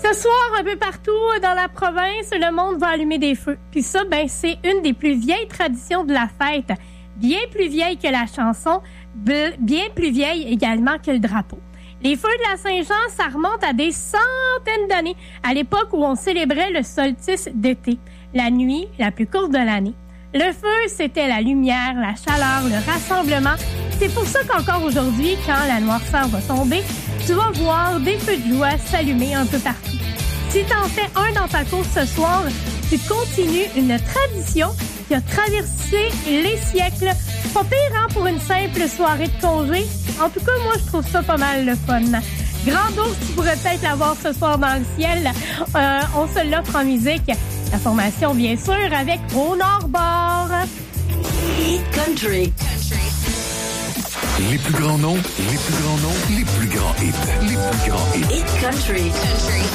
Ce soir, un peu partout dans la province, le monde va allumer des feux. Puis ça, c'est une des plus vieilles traditions de la fête. Bien plus vieille que la chanson, bien plus vieille également que le drapeau. Les feux de la Saint-Jean, ça remonte à des centaines d'années, à l'époque où on célébrait le solstice d'été, la nuit la plus courte de l'année. Le feu, c'était la lumière, la chaleur, le rassemblement. C'est pour ça qu'encore aujourd'hui, quand la noirceur va tomber, tu vas voir des feux de joie s'allumer un peu partout. Si tu en fais un dans ta course ce soir, tu continues une tradition qui a traversé les siècles. Pas pire, hein, pour une simple soirée de congé. En tout cas, moi, je trouve ça pas mal le fun. Grand Ours, tu pourrais peut-être l'avoir ce soir dans le ciel. On se l'offre en musique. La formation, bien sûr, avec Au Nord-Bord. Hit Country. Les plus grands noms, les plus grands noms, les plus grands hits. Les plus grands hits. Hit Country.